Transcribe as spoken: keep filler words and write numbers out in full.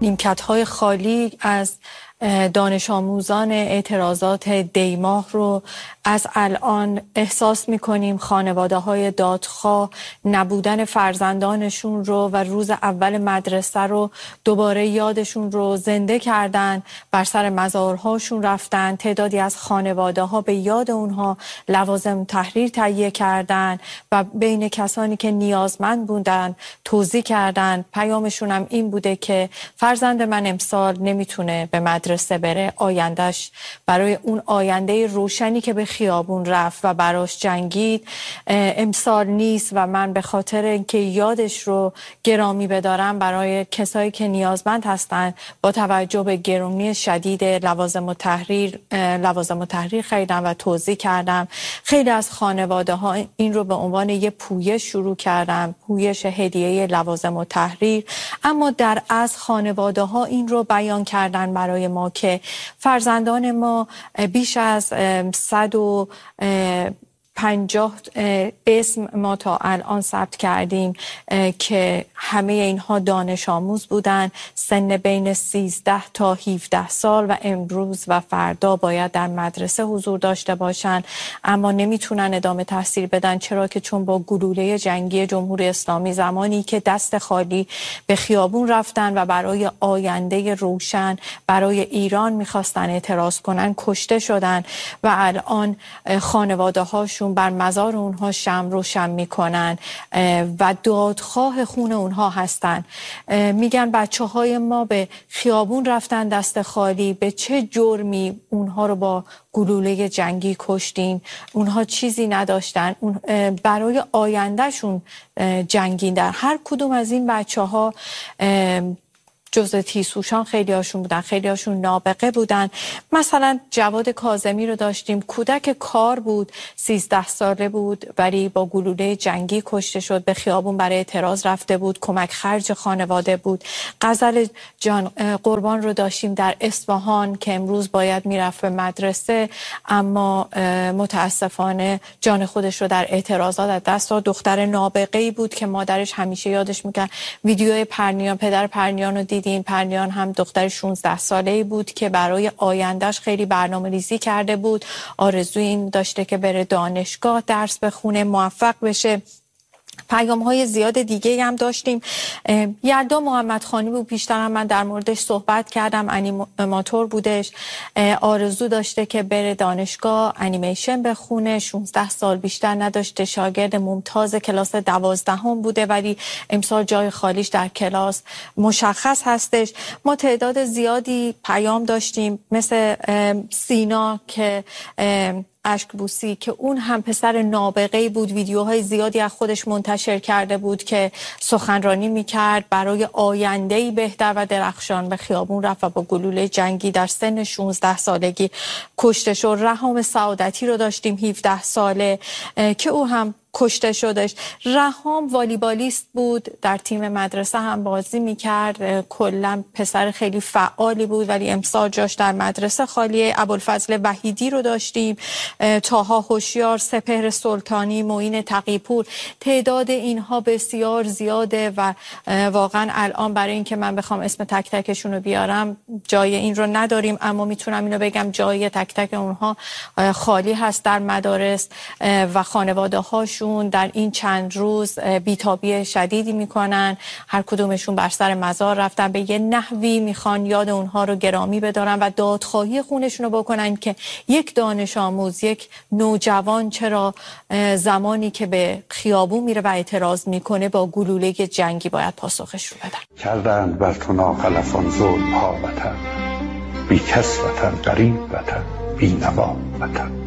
نیمکت‌های خالی از دانش آموزان اعتراضات دیماه رو از الان احساس می‌کنیم. خانواده‌های دادخواه نبودن فرزندانشون رو و روز اول مدرسه رو دوباره یادشون رو زنده کردن، بر سر مزارهاشون رفتن. تعدادی از خانواده‌ها به یاد اونها لوازم تحریر تهیه کردن و بین کسانی که نیازمند بودن توزیع کردن. پیامشون هم این بوده که فرزند من امسال نمیتونه به مدرسه بره، آیندهش برای اون آینده روشنی که به خیابون رفت و براش جنگید امسال نیست و من به خاطر اینکه یادش رو گرامی بدارم برای کسایی که نیازمند هستن با توجه به گرونی شدید لوازم و تحریر لوازم و تحریر خریدم و توزیع کردم. خیلی از خانواده ها این رو به عنوان یه پویش شروع کردن، پویش هدیه لوازم و تحریر، اما در از خانواده ها این رو بیان کردن برای ما که فرزندان ما بیش از صد و پنجاه اسم ما تا الان ثبت کردیم که همه اینها دانش آموز بودن، سن بین سیزده تا هفده سال و امروز و فردا باید در مدرسه حضور داشته باشن، اما نمیتونن ادامه تحصیل بدن. چرا که چون با گلوله جنگی جمهوری اسلامی زمانی که دست خالی به خیابون رفتن و برای آینده روشن برای ایران میخواستن اعتراض کنن کشته شدن و الان خانواده هاشون بر مزار اونها شمع روشن میکنن و دادخواه خون اونها هستن. میگن بچه های ما به خیابون رفتن دست خالی، به چه جرمی اونها رو با گلوله جنگی کشتین؟ اونها چیزی نداشتن، اون برای آیندهشون جنگیدن. هر کدوم از این بچه ها جزء تیسوشان خیلی هاشون بودن، خیلی هاشون نابغه بودن. مثلا جواد کاظمی رو داشتیم، کودک کار بود، سیزده ساله بود ولی با گلوله جنگی کشته شد. به خیابون برای اعتراض رفته بود، کمک خرج خانواده بود. غزل جان قربان رو داشتیم در اصفهان که امروز باید میرفت به مدرسه اما متاسفانه جان خودش رو در اعتراضات از دست داد. دختر نابغه‌ای بود که مادرش همیشه یادش میکرد. ویدیوی پرنیان، پدر پرنیان رو دیدیم. پرنیان هم دختر شانزده ساله‌ای بود که برای آیندهش خیلی برنامه‌ریزی کرده بود. آرزوی این داشته که بره دانشگاه درس بخونه، موفق بشه. پیام های زیاد دیگه هم داشتیم. یلدا محمدخانی بود، بیشتر هم من در موردش صحبت کردم، انیماتور بودش، آرزو داشته که بره دانشگاه انیمیشن بخونه، شانزده سال بیشتر نداشته، شاگرد ممتاز کلاس دوازدهم بوده ولی امسال جای خالیش در کلاس مشخص هستش. ما تعداد زیادی پیام داشتیم مثل سینا که اشکبوسی که اون هم پسر نابغه‌ای بود، ویدیوهای زیادی از خودش منتشر کرده بود که سخنرانی میکرد برای آینده‌ای بهتر و درخشان. به خیابون رفت و با گلوله جنگی در سن شانزده سالگی کشته شد. رهام سعادتی رو داشتیم هفده ساله که او هم کشته شدش. رهام والیبالیست بود، در تیم مدرسه هم بازی میکرد، کلا پسر خیلی فعالی بود ولی امسال جاش در مدرسه خالیه. ابوالفضل وحیدی رو داشتیم، طاها هوشیار، سپهر سلطانی، معین تقی‌پور. تعداد اینها بسیار زیاده و واقعا الان برای اینکه من بخوام اسم تک تکشون رو بیارم جای این رو نداریم، اما میتونم اینو بگم جای تک تک اونها خالی هست در مدارس و خانواده هاش در این چند روز بیتابی شدیدی میکنن. هر کدومشون بر سر مزار رفتن، به یه نحوی میخوان یاد اونها رو گرامی بدارن و دادخواهی خونشون رو بکنن که یک دانش آموز، یک نوجوان چرا زمانی که به خیابون میره و اعتراض میکنه با گلوله جنگی باید پاسخش رو بدن. کردند بر تو ناخلفان ظلم ها وطن، بی کس وطن، غریب وطن، بی نوا وطن.